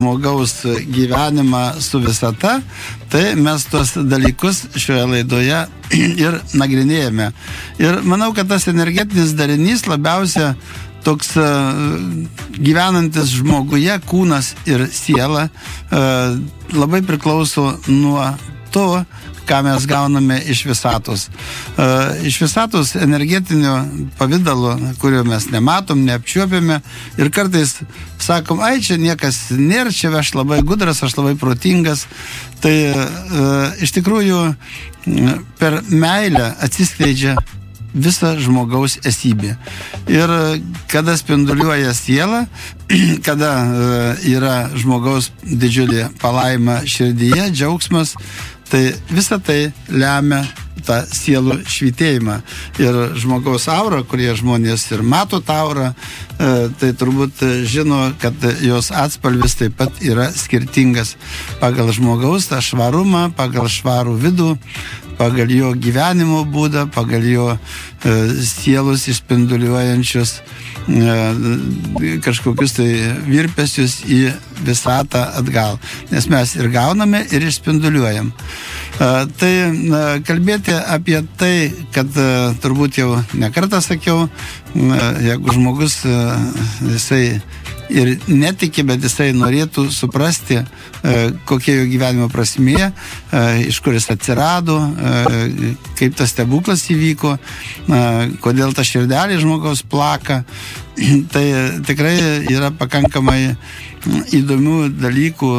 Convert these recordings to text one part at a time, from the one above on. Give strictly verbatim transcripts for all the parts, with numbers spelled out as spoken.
žmogaus gyvenimą su visata, tai mes tos dalykus šioje laidoje ir nagrinėjame. Ir manau, kad tas energetinis darinys labiausia toks gyvenantis žmoguje, kūnas ir siela, labai priklauso nuo to, ką mes gauname iš visatos. Iš visatos energetinio pavidalo, kurio mes nematom, neapčiuopiame ir kartais sakom, ai, čia niekas nėra, čia aš labai gudras, aš labai protingas. Tai iš tikrųjų per meilę atsiskleidžia visa žmogaus esybė. Ir kada spinduliuoja siela, kada yra žmogaus didžiulė palaima širdyje, džiaugsmas, tai visa tai lemia tą sielų švytėjimą. Ir žmogaus aura, kurie žmonės ir mato tą aurą, tai turbūt žino, kad jos atspalvis taip pat yra skirtingas pagal žmogaus tą švarumą, pagal švarų vidų, pagal jo gyvenimo būdą, pagal jo sielos išspinduliuojančius kažkokius tai virpesius į visatą atgal. Nes mes ir gauname, ir išspinduliuojam. Tai kalbėti apie tai, kad turbūt jau nekartą sakiau, jeigu žmogus jisai ir netiki, bet jisai norėtų suprasti, kokia jo gyvenimo prasmė, iš kur jis atsirado, kaip tas stebuklas įvyko, kodėl ta širdelė žmogaus plaka. Tai tikrai yra pakankamai įdomių dalykų,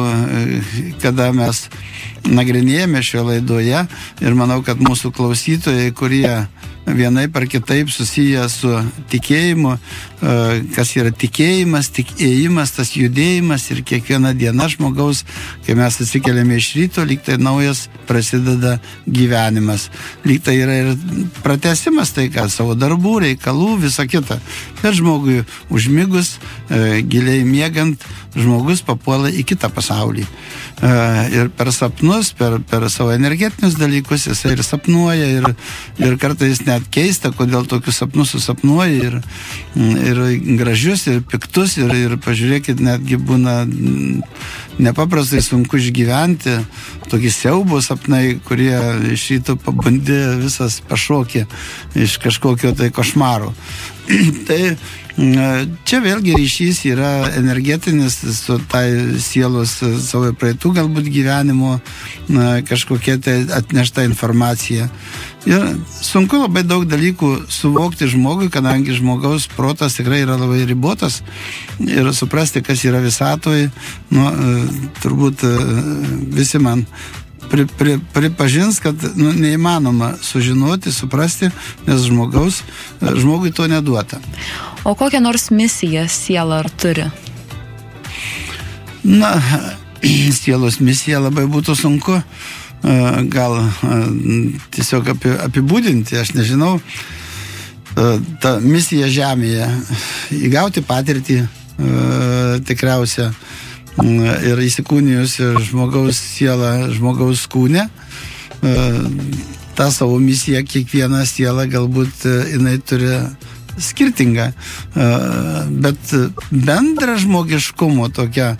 kada mes nagrinėjame šioje laidoje, ir manau, kad mūsų klausytojai, kurie vienaip ar kitaip susiję su tikėjimu, kas yra tikėjimas, tik ėjimas, tas judėjimas, ir kiekviena diena žmogaus, kai mes atsikeliame iš ryto, lyg tai naujas prasideda gyvenimas. Lyg tai yra ir pratęsimas, tai ką, savo darbų, reikalų, visa kita. Bet žmogui užmigus, giliai miegant, žmogus papuola į kitą pasaulį. Ir per sapnus, per, per savo energetinius dalykus jisai ir sapnuoja, ir, ir kartais net keista, kodėl tokius sapnus susapnuoja, ir, ir gražius, ir piktus, ir, ir pažiūrėkit, netgi būna nepaprastai sunku išgyventi, tokie siaubo sapnai, kurie iš ryto pabundi, visas pašokė iš kažkokio tai košmaro. Tai čia vėlgi ryšys yra energetinis su tai sielos savo praeitų galbūt gyvenimo kažkokia tai atnešta informacija. Ir sunku labai daug dalykų suvokti žmogui, kadangi žmogaus protas tikrai yra labai ribotas, ir suprasti, kas yra visatoje, nu, turbūt visi man Pri, pri, pripažins, kad nu, neįmanoma sužinoti, suprasti, nes žmogaus, žmogui to neduota. O kokią nors misiją siela ar turi? Na, sielos misija labai būtų sunku gal tiesiog api, apibūdinti, aš nežinau. Ta misija žemėje, įgauti patirtį tikriausia, ir įsikūnijus žmogaus sielą, žmogaus kūne. Ta savo misiją kiekviena siela galbūt jinai turi skirtingą, bet bendra žmogiškumo tokia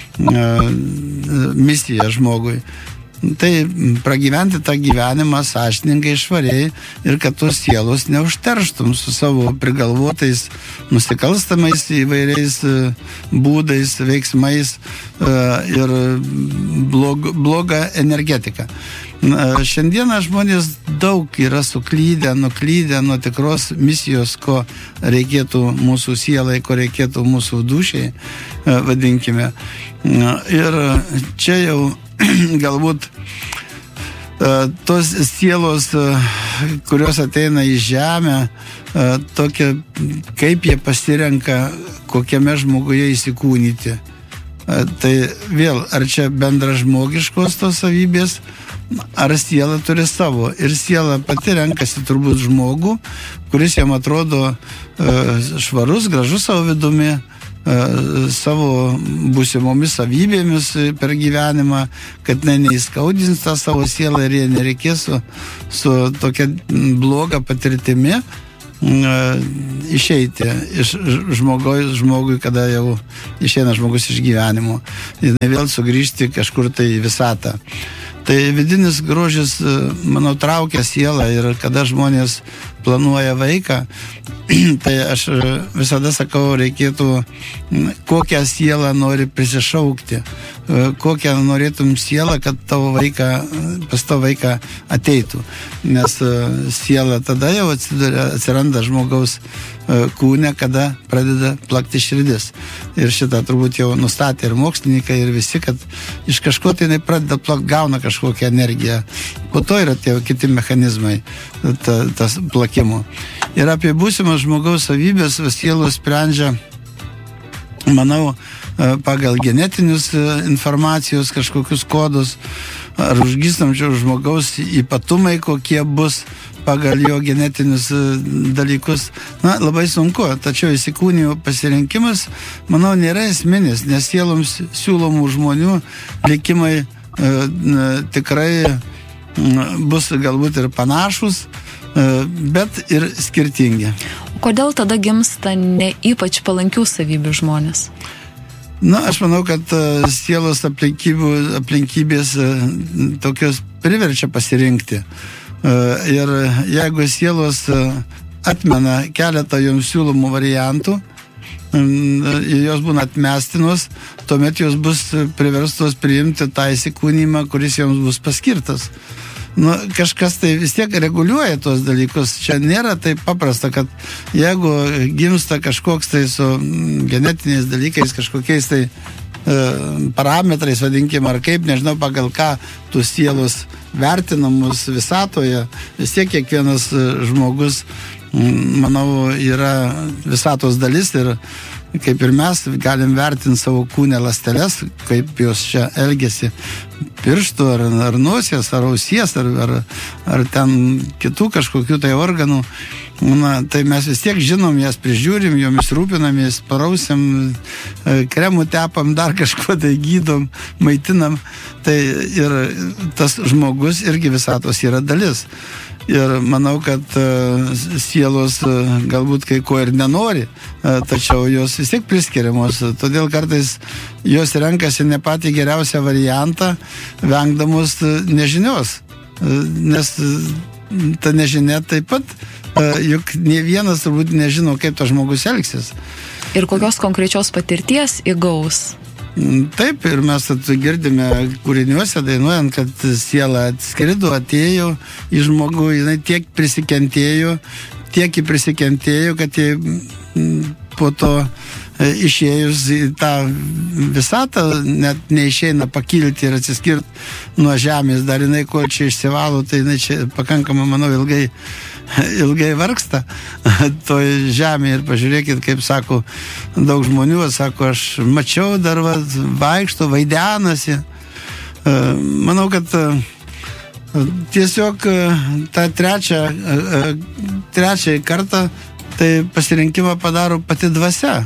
misija žmogui. Tai pragyventi tą gyvenimą sąžiningai, švariai, ir kad tos sielos neužterštum su savo prigalvotais nusikalstamais įvairiais būdais, veiksmais ir blog, blogą energetiką. Šiandieną žmonės daug yra suklydę, nuklydę nuo tikros misijos, ko reikėtų mūsų sielai, ko reikėtų mūsų dūšiai, vadinkime. Ir čia jau galbūt tos sielos, kurios ateina į žemę, tokia, kaip jie pasirenka, kokiame žmoguje įsikūnyti. Tai vėl, ar čia bendra žmogiškos tos savybės, ar siela turi savo. Ir siela pati renkasi turbūt žmogų, kuris jam atrodo švarus, gražus savo vidumi, savo būsimomis savybėmis per gyvenimą, kad ne neįskaudins tą savo sielą ir jie nereikės su, su tokia bloga patirtimi išeiti iš žmogui, žmogui, kada jau išeina žmogus iš gyvenimo. Ir vėl sugrįžti kažkur tai į visatą. Tai vidinis grožis, manau, traukia sielą ir kada žmonės planuoja vaiką, tai aš visada sakau, reikėtų kokią sielą nori prisišaukti, kokią norėtum sielą, kad tavo vaiką, pas tavo vaiką ateitų. Nes siela tada jau atsiduria, atsiranda žmogaus kūne, kada pradeda plakti širdis. Ir šitą turbūt jau nustatė ir mokslininkai, ir visi, kad iš kažko tai jinai pradeda plakt, gauna kažkokią energiją. Po to yra tie kiti mechanizmai, ta, tas plakimo. Ir apie būsimas žmogaus savybės sielos sprendžia, manau, pagal genetinius informacijos kažkokius kodus, ar užgystančio žmogaus ypatumai, kokie bus pagal jo genetinius dalykus. Na, labai sunku, tačiau įsikūnijų pasirinkimas, manau, nėra esminis, nes sieloms siūlomų žmonių likimai e, tikrai bus galbūt ir panašus, e, bet ir skirtingi. Kodėl tada gimsta ne ypač palankių savybių žmonės? Na, aš manau, kad uh, sielos aplinkybės uh, tokios priverčia pasirinkti. Uh, ir jeigu sielos uh, atmena keletą joms siūlomų variantų, um, jos būna atmestinos, tuomet jos bus priverstos priimti tą įsikūnymą, kuris joms bus paskirtas. Nu, kažkas tai vis tiek reguliuoja tos dalykus. Čia nėra taip paprasta, kad jeigu gimsta kažkoks tai su genetiniais dalykais, kažkokiais tai e, parametrais, vadinkim, ar kaip, nežinau, pagal ką tų sielos vertinamus visatoje, vis tiek kiekvienas žmogus, manau, yra visatos dalis ir kaip ir mes galim vertinti savo kūne ląsteles, kaip jos čia elgiasi pirštų, ar, ar nosies, ar ausies, ar, ar, ar ten kitų kažkokių tai organų. Na, tai mes vis tiek žinom, jas prižiūrim, jomis rūpinamės, parausim, kremų tepam, dar kažko tai gydom, maitinam. Tai ir tas žmogus irgi visatos yra dalis. Ir manau, kad uh, sielos uh, galbūt kai ko ir nenori, uh, tačiau jos vis tiek priskiriamos. Todėl kartais jos renkasi ne patį geriausią variantą, vengdamos uh, nežinios. Uh, nes uh, ta nežinia taip pat, uh, juk ne vienas turbūt nežino, kaip tas žmogus elgsis. Ir kokios konkrečios patirties įgaus? Taip, ir mes girdime kūriniuose dainuojant, kad siela atskrido, atėjo į žmogų, jinai tiek prisikentėjo, tiek į prisikentėjo, kad jie po to išėjus į tą visatą net neišeina pakilti ir atsiskirti nuo žemės, dar jinai kol čia išsivalo, tai jinai čia pakankamai, manau, ilgai ilgai vargsta toj žemėje. Ir pažiūrėkit, kaip sako daug žmonių, sako, aš mačiau dar va, vaikšto, vaidenasi. Manau, kad tiesiog tą trečią trečią kartą tai pasirinkimą padaro pati dvasia.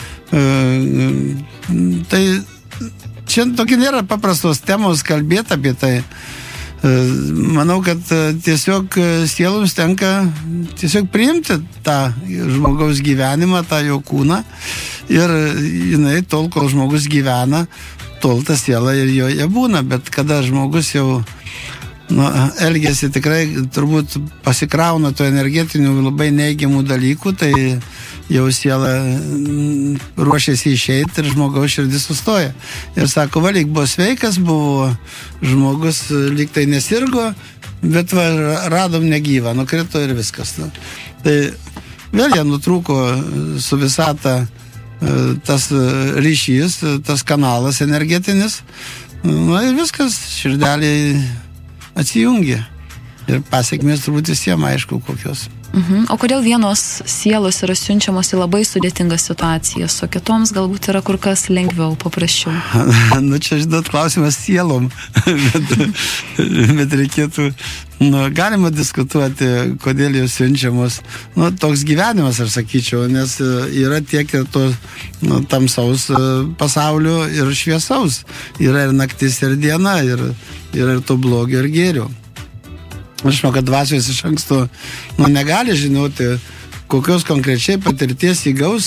Tai čia tokia nėra paprastos temos kalbėti apie tai. Manau, kad tiesiog sieloms tenka tiesiog priimti tą žmogaus gyvenimą, tą jo kūną ir jinai tol, kol žmogus gyvena, tol ta siela ir joje būna, bet kada žmogus jau nu, elgiasi tikrai, turbūt pasikrauna to energetinių labai neigiamų dalykų, tai jau siela ruošiasi išeiti ir žmogaus širdis sustoja. Ir sako, va, lyg buvo sveikas, buvo žmogus, lyg tai nesirgo, bet va, radom negyvą, nukrito ir viskas. Nu. Tai vėl jie nutrūko su visata tas ryšys, tas kanalas energetinis, nu, ir viskas, širdeliai atsijungė. Ir pasiekmės turbūt visiems aišku kokios. Mhm. O kodėl vienos sielos yra siunčiamos į labai sudėtingas situacijas, o kitoms galbūt yra kur kas lengviau, paprasčiau? Nu, čia, žinot, klausimas sielom. bet, bet reikėtų, nu, galima diskutuoti, kodėl jos siunčiamos. Nu, toks gyvenimas, aš sakyčiau, nes yra tiek ir to nu, tamsaus pasaulio ir šviesaus. Yra ir naktis, ir diena, ir, yra ir to blogio, ir gėrio. Aš žinau, kad dvasios iš anksto nu, negali žinoti, kokios konkrečiai patirties įgaus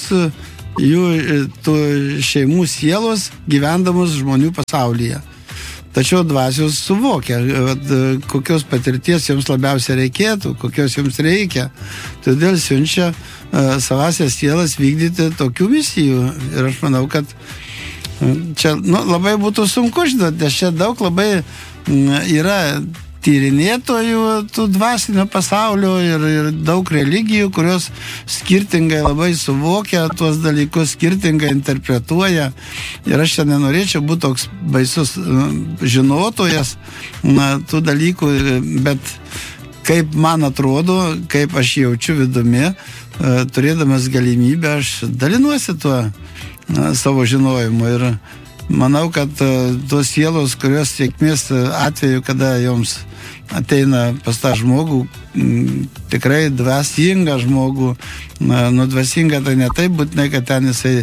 jų tų šeimų sielos gyvendamos žmonių pasaulyje. Tačiau dvasios suvokia, kokios patirties joms labiausiai reikėtų, kokios joms reikia. Todėl siunčia savasias sielas vykdyti tokių misijų. Ir aš manau, kad čia nu, labai būtų sunku, žinot, nes čia daug labai yra tyrinėtojų tų dvasinio pasaulio ir, ir daug religijų, kurios skirtingai labai suvokia tuos dalykus, skirtingai interpretuoja. Ir aš čia nenorėčiau būti toks baisus žinotojas na, tų dalykų, bet kaip man atrodo, kaip aš jaučiu vidumi, turėdamas galimybę, aš dalinuosi tuo na, savo žinojimu. Ir manau, kad tos sielos, kurios sėkmės atveju, kada joms ateina pas tą žmogų, tikrai dvasingą žmogų, nu dvasinga tai ne taip būtinai, kad ten jisai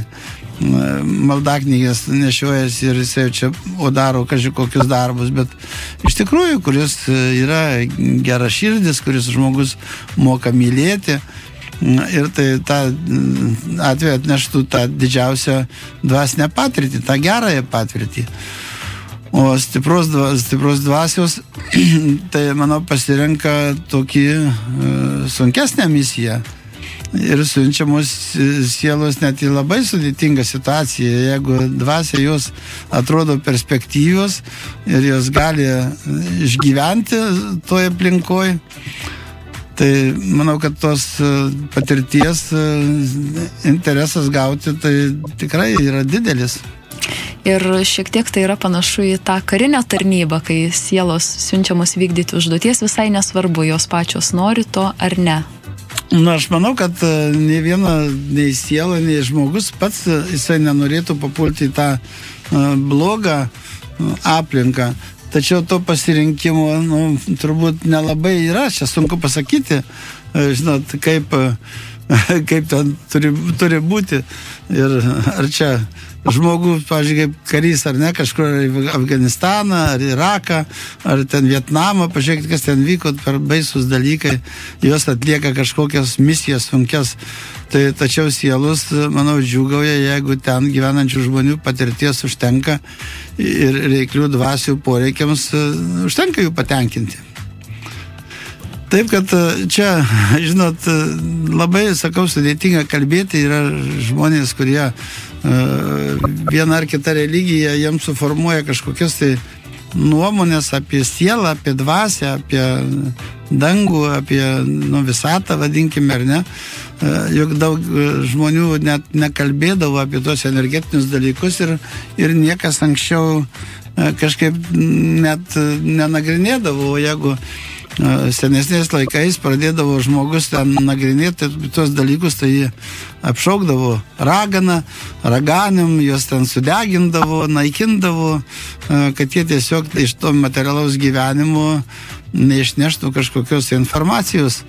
maldaknygės nešiojas ir jisai čia o daro kažkokius darbus, bet iš tikrųjų, kuris yra gera širdis, kuris žmogus moka mylėti ir tai tą atveju atneštų tą didžiausią dvasinę patirtį, tą gerąją patirtį. O stipros, stipros dvasios, tai, manau, pasirenka tokį e, sunkesnę misiją. Ir siunčiamos sielos net į labai sudėtingą situaciją. Jeigu dvasia jos atrodo perspektyvios ir jos gali išgyventi toje aplinkoje, tai manau, kad tos patirties interesas gauti tai tikrai yra didelis. Ir šiek tiek tai yra panašu į tą karinę tarnybą, kai sielos siunčiamos vykdyti užduoties, visai nesvarbu, jos pačios nori to ar ne. Na, aš manau, kad nei viena, nei siela, nei žmogus pats jisai nenorėtų papulti į tą blogą aplinką. Tačiau to pasirinkimo, nu, turbūt nelabai yra, čia sunku pasakyti, žinot, kaip, kaip ten turi, turi būti. Ir ar čia žmogus, pavyzdžiui, kaip karys ar ne, kažkur į Afganistaną, ar Iraką, ar ten Vietnamą, pažiūrėkit, kas ten vyko, per baisus dalykai, jos atlieka kažkokias misijas sunkias. Tai tačiau sielos, manau, džiūgauja, jeigu ten gyvenančių žmonių patirties užtenka ir reiklių dvasių poreikiams užtenka jų patenkinti. Taip, kad čia, žinot, labai, sakau, sudėtinga kalbėti, yra žmonės, kurie viena ar kita religija jiems suformuoja kažkokias tai nuomonės apie sielą, apie dvasią, apie dangų, apie nu, visatą, vadinkime, ar ne. Juk daug žmonių net nekalbėdavo apie tos energetinius dalykus ir, ir niekas anksčiau kažkaip net nenagrinėdavo, jeigu senesnės laikais pradėdavo žmogus ten nagrinėti tuos dalykus, tai jie apšaukdavo raganą, raganium, juos ten sudegindavo, naikindavo, kad jie tiesiog iš to materialaus gyvenimo neišneštų kažkokios informacijos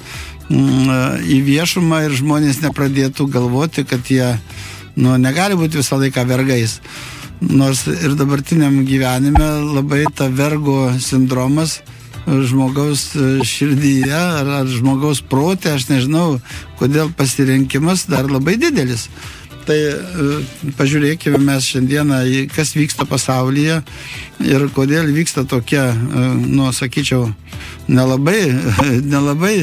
į viešumą ir žmonės nepradėtų galvoti, kad jie nu, negali būti visą laiką vergais. Nors ir dabartiniam gyvenime labai ta vergo sindromas žmogaus širdyje ar, ar žmogaus prote, aš nežinau, kodėl pasirinkimas dar labai didelis. Tai pažiūrėkime mes šiandieną, kas vyksta pasaulyje ir kodėl vyksta tokia, nu, sakyčiau, nelabai, nelabai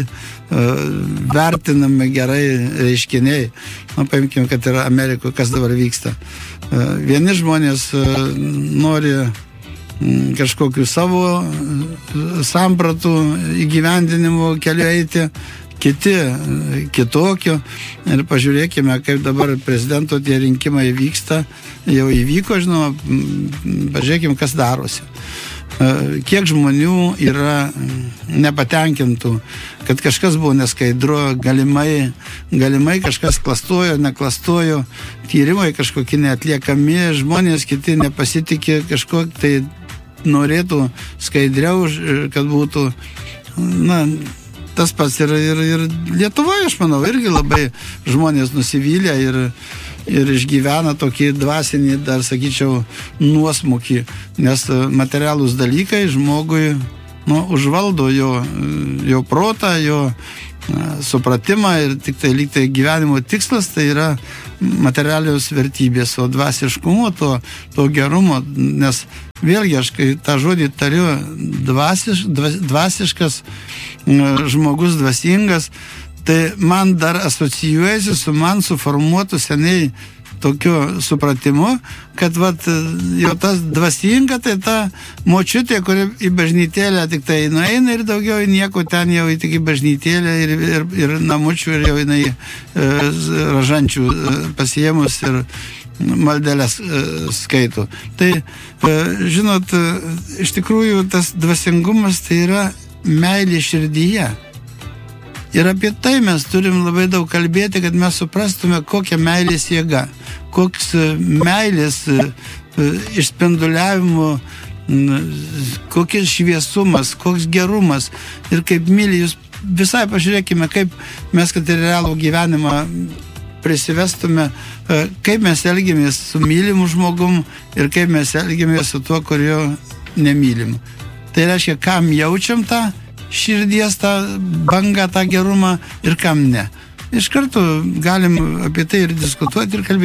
vertinami gerai reiškiniai. Nu, paimkime, kad yra Amerikoje, kas dabar vyksta. Vieni žmonės nori kažkokių savo sampratų įgyvendinimo keliu eiti, kiti kitokių. Ir pažiūrėkime, kaip dabar prezidento tie rinkimai vyksta. Jau įvyko, žinoma, pažiūrėkime, kas darosi. Kiek žmonių yra nepatenkintų, kad kažkas buvo neskaidru, galimai, galimai kažkas klastojo, neklastojo, tyrimai kažkokie neatliekami, žmonės kiti nepasitikė kažko, tai norėtų skaidriau, kad būtų, na, tas pats ir, ir, ir Lietuvoje, aš manau, irgi labai žmonės nusivylę ir, ir išgyvena tokį dvasinį, dar sakyčiau, nuosmukį, nes materialūs dalykai žmogui, nu, užvaldo jo, jo protą, jo, supratimą ir tik tai lyg tai gyvenimo tikslas tai yra materialios vertybės, o dvasiškumo, to, to gerumo, nes vėlgi aš, kai tą žodį tariu dvasiš, dvasiškas žmogus, dvasingas, tai man dar asocijuojasi su man suformuotu seniai tokiu supratimu, kad vat, jau tas dvasinga, tai ta močiutė, kuri į bažnytėlę tik tai nueina ir daugiau nieko ten jau tik į bažnytėlę ir, ir, ir namučių ir jau jinai e, ražančių e, pasiemus ir maldelės e, skaito. Tai, e, žinot, e, iš tikrųjų tas dvasingumas tai yra meilė širdyje. Ir apie tai mes turim labai daug kalbėti, kad mes suprastume, kokia meilės jėga, koks meilės išspinduliavimo, kokias šviesumas, koks gerumas. Ir kaip myli, jūs visai pažiūrėkime, kaip mes, kad ir realų gyvenimą prisivestume, kaip mes elgiamės su mylimu žmogum ir kaip mes elgiamės su tuo, kurio nemylim. Tai reiškia, kam jaučiam tą širdies tą bangą, tą gerumą ir kam ne. Iš karto galim apie tai ir diskutuoti ir kalbėti.